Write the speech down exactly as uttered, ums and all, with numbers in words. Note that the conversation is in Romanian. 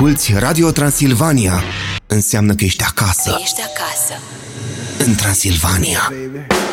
asculți Radio Transilvania, înseamnă că ești acasă. Ești acasă. În Transilvania. Baby.